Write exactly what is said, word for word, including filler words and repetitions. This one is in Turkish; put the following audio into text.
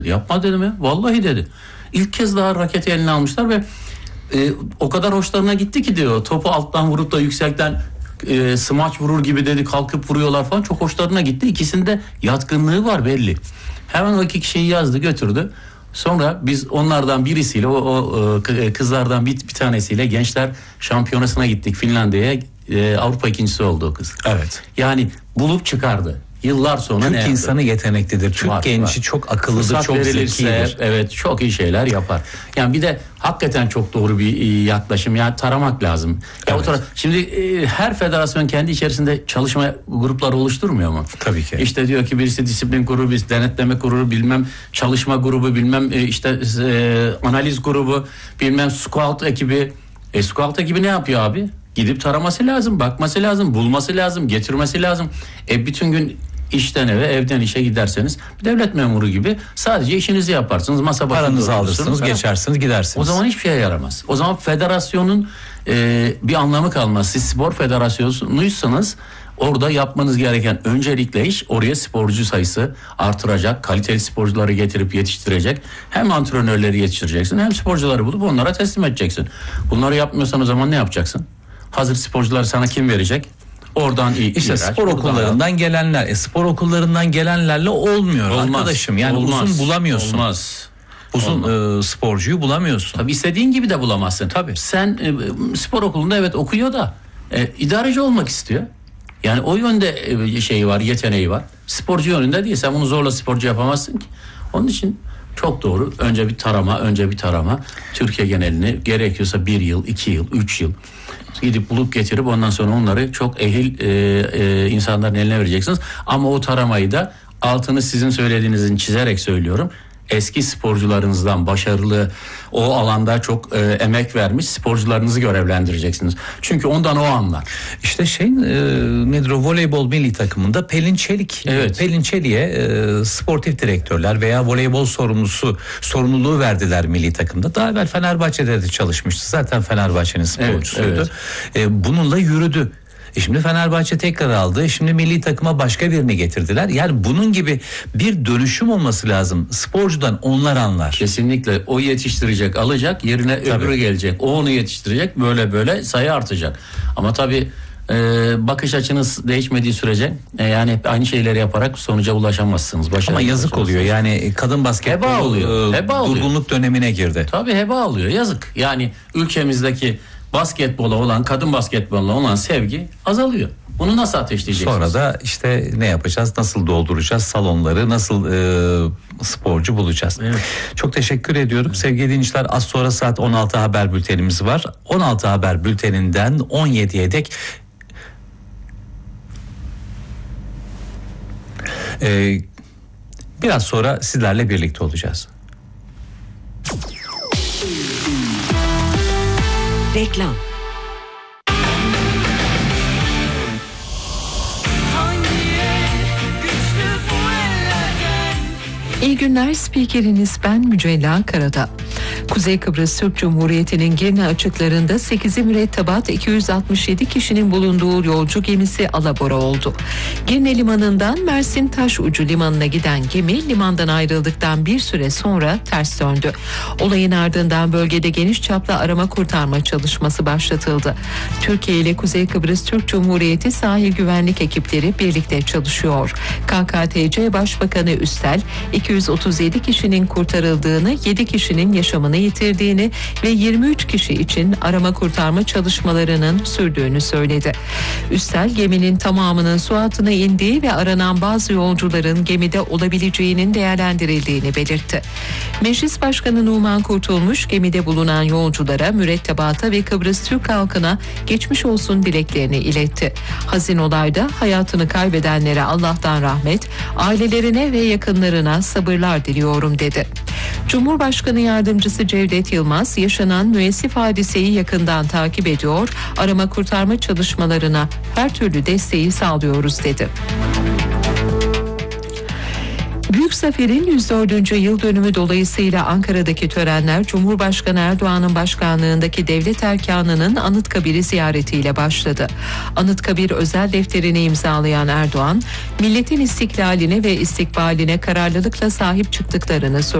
Yapma dedim ya. Vallahi dedi. İlk kez daha raketi eline almışlar ve e, o kadar hoşlarına gitti ki diyor. Topu alttan vurup da yüksekten e, smaç vurur gibi dedi, kalkıp vuruyorlar falan. Çok hoşlarına gitti. İkisinde yatkınlığı var belli. Hemen o iki kişiyi yazdı, götürdü. Sonra biz onlardan birisiyle, o, o kızlardan bir, bir tanesiyle gençler şampiyonasına gittik Finlandiya'ya. E, Avrupa ikincisi oldu o kız. Evet. Yani bulup çıkardı. Yıllar sonra Türk ne yaptı? insanı yeteneklidir. Türk Var, genci var. çok akıllıdır, Fırsat çok verilirse, zekidir. evet, çok iyi şeyler yapar. Yani bir de hakikaten çok doğru bir yaklaşım. Yani taramak lazım. Ya Evet. o tara- Şimdi e, her federasyon kendi içerisinde çalışma grupları oluşturmuyor mu? Tabii ki. İşte diyor ki birisi disiplin grubu, birisi denetleme grubu, bilmem çalışma grubu, bilmem e, işte e, analiz grubu, bilmem scout ekibi. E, scout ekibi ne yapıyor abi? Gidip taraması lazım, bakması lazım, bulması lazım, getirmesi lazım. E bütün gün işten eve, evden işe giderseniz bir devlet memuru gibi sadece işinizi yaparsınız. Masa başında Paranızı oturursunuz, alırsınız, ha. geçersiniz, gidersiniz. O zaman hiçbir şeye yaramaz. O zaman federasyonun e, bir anlamı kalmaz. Siz spor federasyonuysanız orada yapmanız gereken öncelikle iş oraya sporcu sayısı artıracak, kaliteli sporcuları getirip yetiştirecek. Hem antrenörleri yetiştireceksin, hem sporcuları bulup onlara teslim edeceksin. Bunları yapmıyorsan o zaman ne yapacaksın? Hazır sporcuları sana kim verecek? Oradan iyi. İşte ihraç, spor buradan okullarından al. gelenler. E, spor okullarından gelenlerle olmuyor Olmaz, arkadaşım. Yani olmaz, uzun bulamıyorsun. Olmaz. Uzun e, sporcuyu bulamıyorsun. Tabii istediğin gibi de bulamazsın. Tabii. Sen e, spor okulunda evet okuyor da e, idareci olmak istiyor. Yani o yönde e, şeyi var, yeteneği var. Sporcu yönünde değil. Sen bunu zorla sporcu yapamazsın ki. Onun için çok doğru. Önce bir tarama, önce bir tarama. Türkiye genelini gerekiyorsa bir yıl, iki yıl, üç yıl gidip bulup getirip ondan sonra onları çok ehil e, e, insanların eline vereceksiniz. Ama o taramayı da altını sizin söylediğinizin çizerek söylüyorum. Eski sporcularınızdan başarılı, o alanda çok e, emek vermiş sporcularınızı görevlendireceksiniz. Çünkü ondan o anlar. İşte şey e, nedir o voleybol milli takımında Pelin Çelik. Evet. Pelin Çelik'e e, sportif direktörler veya voleybol sorumlusu sorumluluğu verdiler milli takımda. Daha evvel Fenerbahçe'de de çalışmıştı. Zaten Fenerbahçe'nin sporcusuydu. Evet, evet. E, bununla yürüdü. E şimdi Fenerbahçe tekrar aldı. Şimdi milli takıma başka birini getirdiler. Yani bunun gibi bir dönüşüm olması lazım. Sporcudan onlar anlar. Kesinlikle o yetiştirecek, alacak, yerine Tabii. öbürü gelecek. O onu yetiştirecek, böyle böyle sayı artacak. Ama tabii e, bakış açınız değişmediği sürece e, yani hep aynı şeyleri yaparak sonuca ulaşamazsınız. Başarıya Ama yazık ulaşamazsınız. oluyor. Yani kadın basketbolu Heba oluyor. e, Heba oluyor. durgunluk dönemine girdi. Tabii heba oluyor, yazık. Yani ülkemizdeki basketbola olan, kadın basketboluna olan sevgi azalıyor. Bunu nasıl ateşleyeceksiniz? Sonra da işte ne yapacağız, nasıl dolduracağız salonları, nasıl e, sporcu bulacağız. Evet. Çok teşekkür ediyorum. Sevgili dinleyiciler, az sonra saat on altı haber bültenimiz var. on altı haber bülteninden on yediye dek e, biraz sonra sizlerle birlikte olacağız. Reklam. İyi günler, spikeriniz ben Mücella Karada. Kuzey Kıbrıs Türk Cumhuriyeti'nin Girne açıklarında sekizi mürettebat iki yüz altmış yedi kişinin bulunduğu yolcu gemisi alabora oldu. Girne limanından Mersin Taşucu limanına giden gemi limandan ayrıldıktan bir süre sonra ters döndü. Olayın ardından bölgede geniş çaplı arama kurtarma çalışması başlatıldı. Türkiye ile Kuzey Kıbrıs Türk Cumhuriyeti sahil güvenlik ekipleri birlikte çalışıyor. K K T C Başbakanı Üstel iki yüz otuz yedi kişinin kurtarıldığını, yedi kişinin yaşamını yitirdiğini ve yirmi üç kişi için arama kurtarma çalışmalarının sürdüğünü söyledi. Üstel geminin tamamının su altına indiği ve aranan bazı yolcuların gemide olabileceğinin değerlendirildiğini belirtti. Meclis Başkanı Numan Kurtulmuş gemide bulunan yolculara, mürettebata ve Kıbrıs Türk halkına geçmiş olsun dileklerini iletti. Hazin olayda hayatını kaybedenlere Allah'tan rahmet, ailelerine ve yakınlarına sabırlar diliyorum dedi. Cumhurbaşkanı Yardımcısı Cevdet Yılmaz yaşanan müessif hadiseyi yakından takip ediyor, arama kurtarma çalışmalarına her türlü desteği sağlıyoruz dedi. Büyük Zafer'in yüz dördüncü yıl dönümü dolayısıyla Ankara'daki törenler Cumhurbaşkanı Erdoğan'ın başkanlığındaki devlet erkanının Anıtkabir'i ziyaretiyle başladı. Anıtkabir özel defterini imzalayan Erdoğan, milletin istiklaline ve istikbaline kararlılıkla sahip çıktıklarını söyledi.